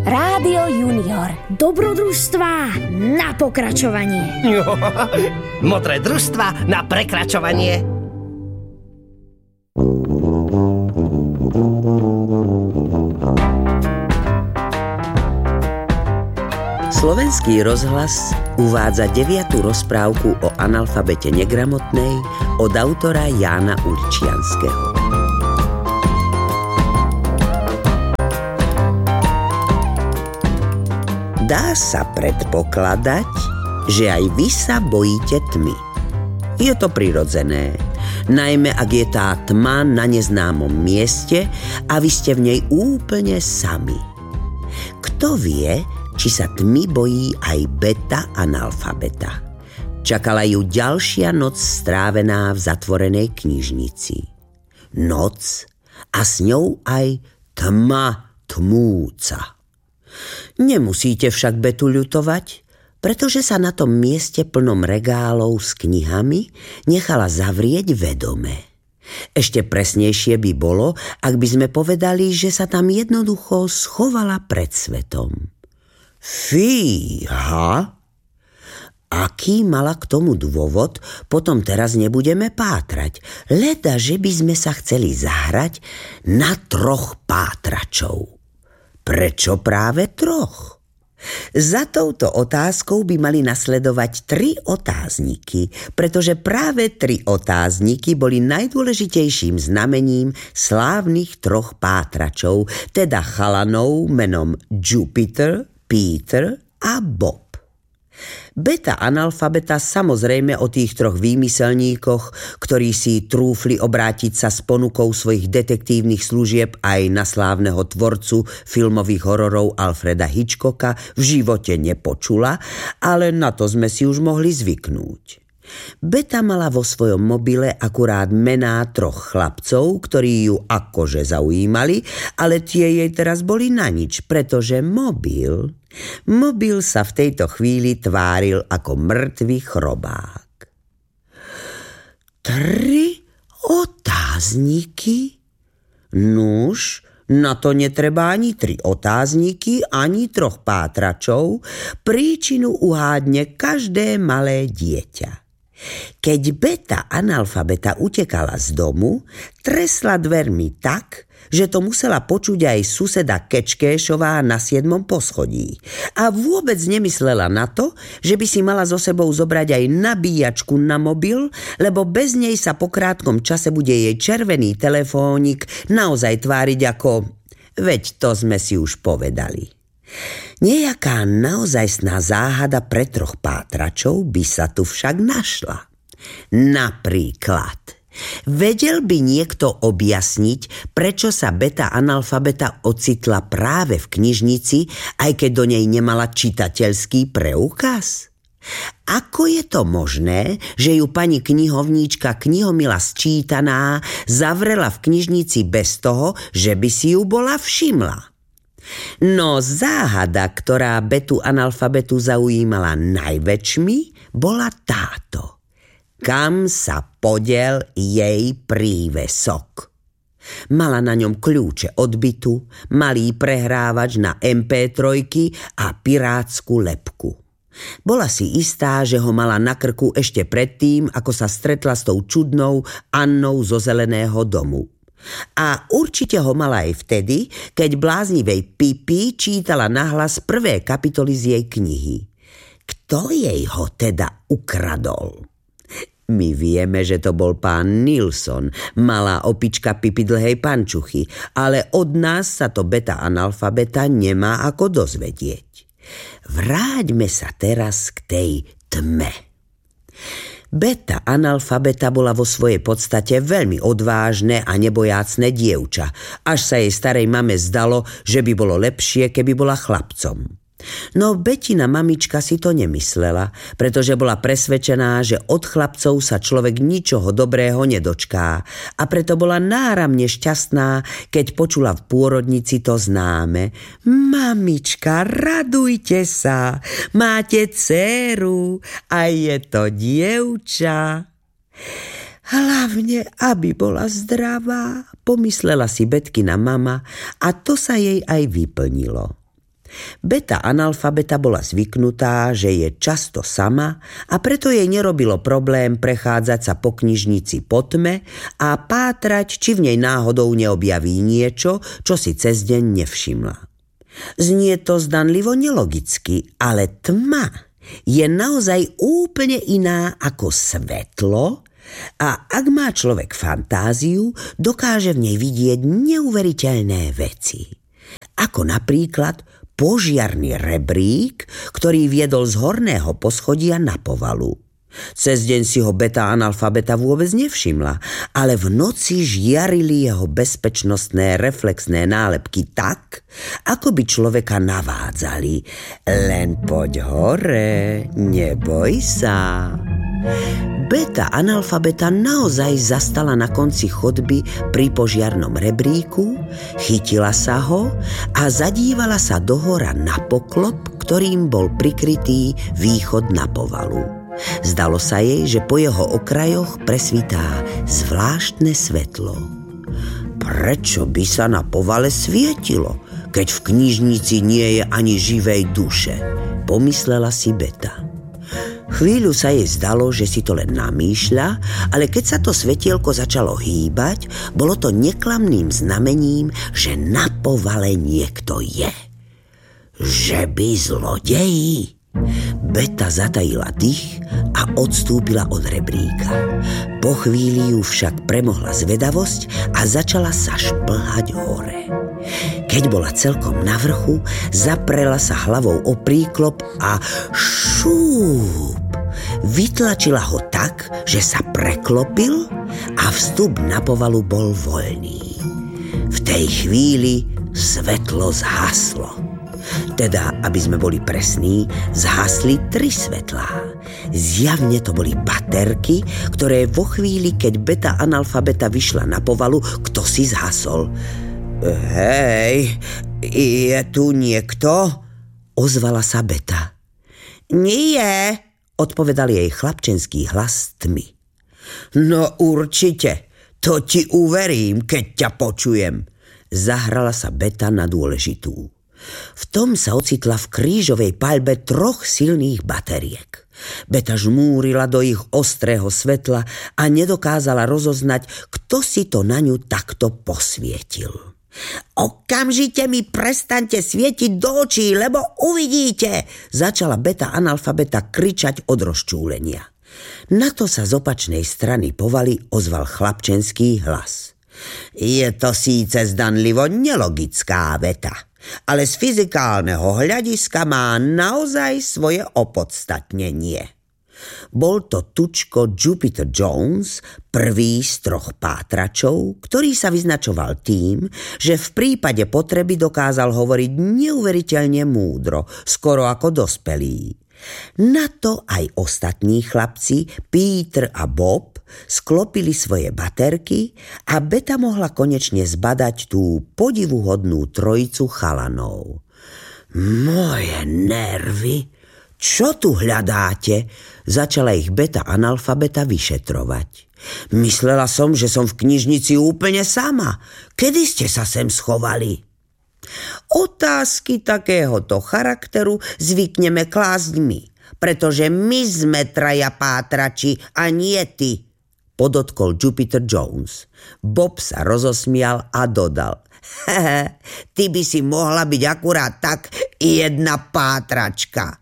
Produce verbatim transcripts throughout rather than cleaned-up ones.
Rádio Junior. Dobrodružstvá na pokračovanie. Modré družstva na prekračovanie. Slovenský rozhlas uvádza deviatu rozprávku o analfabete negramotnej od autora Jána Určianského. Dá sa predpokladať, že aj vy sa bojíte tmy. Je to prirodzené, najmä ak je tá tma na neznámom mieste a vy ste v nej úplne sami. Kto vie, či sa tmy bojí aj beta analfabeta. Čakala ju ďalšia noc strávená v zatvorenej knižnici. Noc a s ňou aj tma tmúca. Nemusíte však betu ľutovať, pretože sa na tom mieste plnom regálov s knihami nechala zavrieť vedome. Ešte presnejšie by bolo, ak by sme povedali, že sa tam jednoducho schovala pred svetom. Fíha! Aký mala k tomu dôvod, potom teraz nebudeme pátrať. Leda, že by sme sa chceli zahrať na troch pátračov. Prečo práve troch? Za touto otázkou by mali nasledovať tri otázniky, pretože práve tri otázniky boli najdôležitejším znamením slávnych troch pátračov, teda chalanov menom Jupiter, Peter a Bob. Beta analfabeta samozrejme o tých troch výmyselníkoch, ktorí si trúfli obrátiť sa s ponukou svojich detektívnych služieb aj na slávneho tvorcu filmových hororov Alfreda Hitchcocka, v živote nepočula, ale na to sme si už mohli zvyknúť. Beta mala vo svojom mobile akurát mená troch chlapcov, ktorí ju akože zaujímali, ale tie jej teraz boli na nič, pretože mobil... Mobil sa v tejto chvíli tváril ako mŕtvy chrobák. Tri otázniky? Nuž, na to netreba ani tri otázniky, ani troch pátračov. Príčinu uhádne každé malé dieťa. Keď beta analfabeta utekala z domu, tresla dvermi tak, že to musela počuť aj suseda Kečkéšová na siedmom poschodí. A vôbec nemyslela na to, že by si mala so sebou zobrať aj nabíjačku na mobil, lebo bez nej sa po krátkom čase bude jej červený telefónik naozaj tváriť ako... Veď to sme si už povedali. Nejaká naozajstná záhada pre troch pátračov by sa tu však našla. Napríklad... Vedel by niekto objasniť, prečo sa beta analfabeta ocitla práve v knižnici, aj keď do nej nemala čitateľský preukaz? Ako je to možné, že ju pani knihovníčka Knihomila Sčítaná zavrela v knižnici bez toho, že by si ju bola všimla? No záhada, ktorá betu analfabetu zaujímala najväčšmi, bola táto. Kam sa podiel jej prívesok? Mala na ňom kľúče od bytu, malý prehrávač na em pé tri a pirátsku lebku. Bola si istá, že ho mala na krku ešte predtým, ako sa stretla s tou čudnou Annou zo Zeleného domu. A určite ho mala aj vtedy, keď bláznivej Pipi čítala nahlas prvé kapitoly z jej knihy. Kto jej ho teda ukradol? My vieme, že to bol pán Nilsson, malá opička Pipi dlhej pančuchy, ale od nás sa to beta analfabeta nemá ako dozvedieť. Vráťme sa teraz k tej tme. Beta analfabeta bola vo svojej podstate veľmi odvážne a nebojácne dievča, až sa jej starej mame zdalo, že by bolo lepšie, keby bola chlapcom. No Betina mamička si to nemyslela, pretože bola presvedčená, že od chlapcov sa človek ničoho dobrého nedočká, a preto bola náramne šťastná, keď počula v pôrodnici to známe: Mamička, radujte sa, máte dcéru a je to dievča. Hlavne, aby bola zdravá, pomyslela si Betkina mama, a to sa jej aj vyplnilo. Beta analfabeta bola zvyknutá, že je často sama a preto jej nerobilo problém prechádzať sa po knižnici po tme a pátrať, či v nej náhodou neobjaví niečo, čo si cez deň nevšimla. Znie to zdanlivo nelogicky, ale tma je naozaj úplne iná ako svetlo a ak má človek fantáziu, dokáže v nej vidieť neuveriteľné veci. Ako napríklad požiarny rebrík, ktorý viedol z horného poschodia na povalu. Cez deň si ho beta analfabeta vôbec nevšimla, ale v noci žiarili jeho bezpečnostné reflexné nálepky tak, ako by človeka navádzali. Len poď hore, neboj sa. Beta analfabeta naozaj zastala na konci chodby pri požiarnom rebríku, chytila sa ho a zadívala sa dohora na poklop, ktorým bol prikrytý východ na povalu. Zdalo sa jej, že po jeho okrajoch presvitá zvláštne svetlo. Prečo by sa na povale svietilo, keď v knižnici nie je ani živej duše? Pomyslela si Beta. Chvíľu sa jej zdalo, že si to len namýšľa, ale keď sa to svetielko začalo hýbať, bolo to neklamným znamením, že na povale niekto je. Že by zlodeji? Beta zatajila dých a odstúpila od rebríka. Po chvíli ju však premohla zvedavosť a začala sa šplhať hore. Keď bola celkom na vrchu, zaprela sa hlavou o príklop a šúp! Vytlačila ho tak, že sa preklopil a vstup na povalu bol voľný. V tej chvíli svetlo zhaslo. Teda, aby sme boli presní, zhasli tri svetlá. Zjavne to boli baterky, ktoré vo chvíli, keď beta analfabeta vyšla na povalu, kto si zhasol. Hej, je tu niekto? Ozvala sa Beta. Nie, odpovedal jej chlapčenský hlas z tmy. No určite, to ti uverím, keď ťa počujem. Zahrala sa Beta na dôležitú. V tom sa ocitla v krížovej paľbe troch silných bateriek. Beta žmúrila do ich ostrého svetla a nedokázala rozoznať, kto si to na ňu takto posvietil. Okamžite mi prestaňte svietiť do očí, lebo uvidíte, začala beta analfabeta kričať od rozčúlenia. Na to sa z opačnej strany povaly ozval chlapčenský hlas. Je to síce zdanlivo nelogická veta, ale z fyzikálneho hľadiska má naozaj svoje opodstatnenie. Bol to tučko Jupiter Jones, prvý z troch pátračov, ktorý sa vyznačoval tým, že v prípade potreby dokázal hovoriť neuveriteľne múdro, skoro ako dospelý. Na to aj ostatní chlapci, Peter a Bob, sklopili svoje baterky a Beta mohla konečne zbadať tú podivuhodnú trojicu chalanov. Moje nervy! Čo tu hľadáte? Začala ich beta analfabeta vyšetrovať. Myslela som, že som v knižnici úplne sama. Kedy ste sa sem schovali? Otázky takéhoto charakteru zvykneme klásť my, pretože my sme traja pátrači a nie ty, podotkol Jupiter Jones. Bob sa rozosmial a dodal. Hehe, ty by si mohla byť akurát tak jedna pátračka.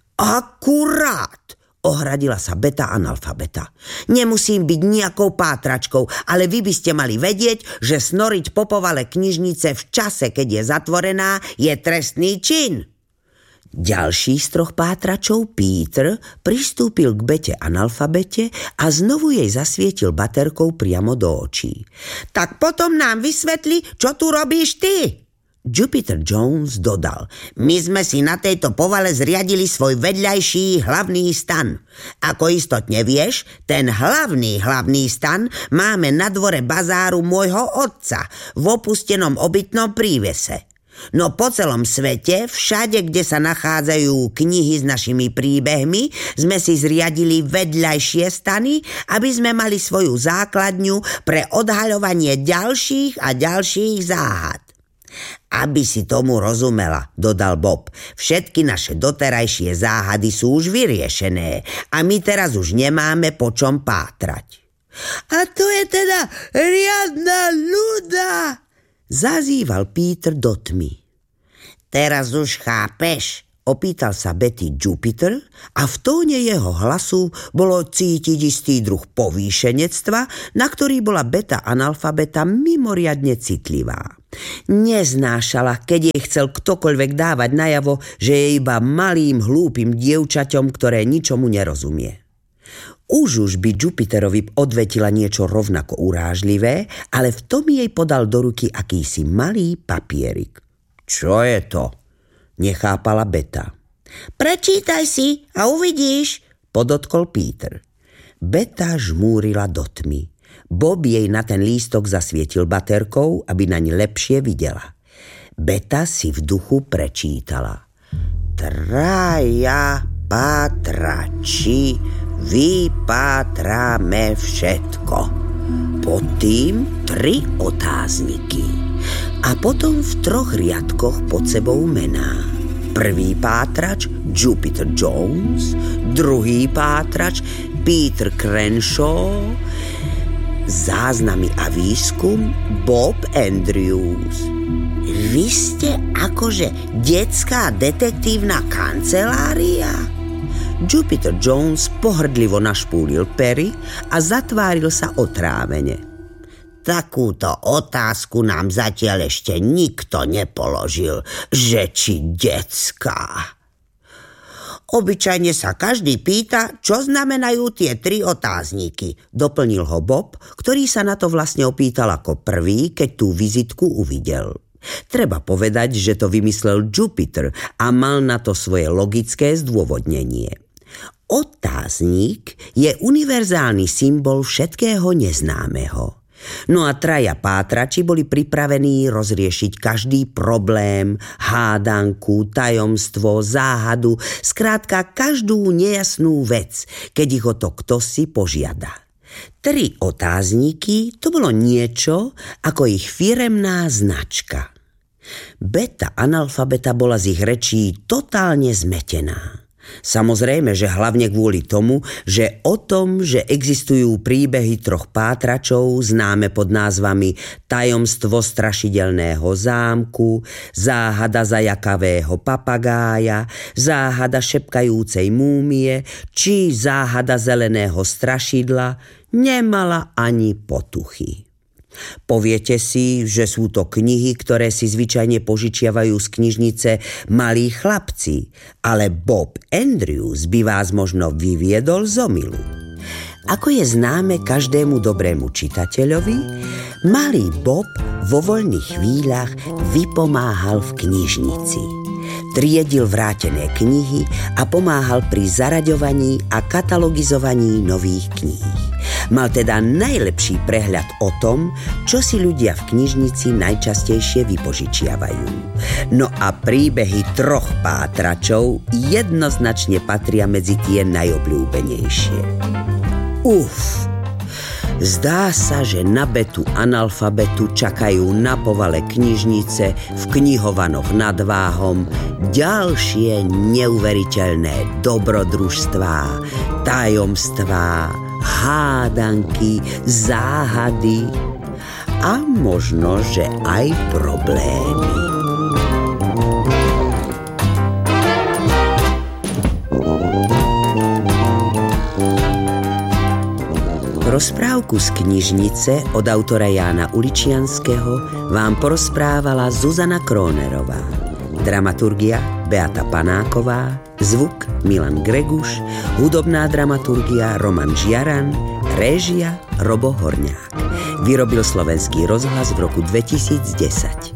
Akurát, ohradila sa beta analfabeta. Nemusím byť nejakou pátračkou, ale vy by ste mali vedieť, že snoriť po povale knižnice v čase, keď je zatvorená, je trestný čin. Ďalší z troch pátračov, Peter, pristúpil k bete analfabete a znovu jej zasvietil baterkou priamo do očí. Tak potom nám vysvetli, čo tu robíš ty? Jupiter Jones dodal, my sme si na tejto povale zriadili svoj vedľajší hlavný stan. Ako istotne vieš, ten hlavný hlavný stan máme na dvore bazáru môjho otca v opustenom obytnom prívese. No po celom svete, všade, kde sa nachádzajú knihy s našimi príbehmi, sme si zriadili vedľajšie stany, aby sme mali svoju základňu pre odhaľovanie ďalších a ďalších záhad. Aby si tomu rozumela, dodal Bob. Všetky naše doterajšie záhady sú už vyriešené a my teraz už nemáme po čom pátrať. A to je teda riadna nuda, zazýval Peter do tmy. Teraz už chápeš? Opýtal sa Betty Jupiter a v tóne jeho hlasu bolo cítiť istý druh povýšenectva, na ktorý bola beta analfabeta mimoriadne citlivá. Neznášala, keď jej chcel ktokoľvek dávať najavo, že je iba malým hlúpym dievčaťom, ktoré ničomu nerozumie. Už už by Jupiterovi odvetila niečo rovnako urážlivé, ale v tom jej podal do ruky akýsi malý papierik. Čo je to? Nechápala Beta. Prečítaj si a uvidíš, podotkol Peter. Beta žmúrila do tmy. Bob jej na ten lístok zasvietil baterkou, aby naň lepšie videla. Beta si v duchu prečítala. Traja pátrači, vypátrame všetko. Pod tým tri otázniky. A potom v troch riadkoch pod sebou mená. Prvý pátrač Jupiter Jones, druhý pátrač Peter Crenshaw, záznamy a výskum Bob Andrews. Vy ste akože detská detektívna kancelária? Jupiter Jones pohrdlivo našpúlil pery a zatváril sa otrávene. Takúto otázku nám zatiaľ ešte nikto nepoložil, že či detská. Obyčajne sa každý pýta, čo znamenajú tie tri otázniky, doplnil ho Bob, ktorý sa na to vlastne opýtal ako prvý, keď tú vizitku uvidel. Treba povedať, že to vymyslel Jupiter a mal na to svoje logické zdôvodnenie. Otáznik je univerzálny symbol všetkého neznámeho. No a traja pátrači boli pripravení rozriešiť každý problém, hádanku, tajomstvo, záhadu, skrátka každú nejasnú vec, keď ich o to kdosi požiada. Tri otázniky to bolo niečo ako ich firemná značka. Beta analfabeta bola z ich rečí totálne zmetená. Samozrejme, že hlavne kvôli tomu, že o tom, že existujú príbehy troch pátračov známe pod názvami Tajomstvo strašidelného zámku, Záhada zajakavého papagája, Záhada šepkajúcej múmie či Záhada zeleného strašidla, nemala ani potuchy. Poviete si, že sú to knihy, ktoré si zvyčajne požičiavajú z knižnice malí chlapci, ale Bob Andrews by vás možno vyviedol z omylu. Ako je známe každému dobrému čitateľovi, malý Bob vo voľných chvíľach vypomáhal v knižnici. Triedil vrátené knihy a pomáhal pri zaraďovaní a katalogizovaní nových kníh. Mal teda najlepší prehľad o tom, čo si ľudia v knižnici najčastejšie vypožičiavajú. No a príbehy troch pátračov jednoznačne patria medzi tie najobľúbenejšie. Uf! Zdá sa, že na Betu analfabetu čakajú na povale knižnice v knihovanoch nad Váhom ďalšie neuveriteľné dobrodružstvá, tajomstvá, hádanky, záhady a možno, že aj problémy. Rozprávku z knižnice od autora Jána Uličianskeho vám porozprávala Zuzana Krónerová. Dramaturgia Beata Panáková, zvuk Milan Greguš, hudobná dramaturgia Roman Žiaran, réžia Robo Horňák. Vyrobil Slovenský rozhlas v roku dvetisícdesať.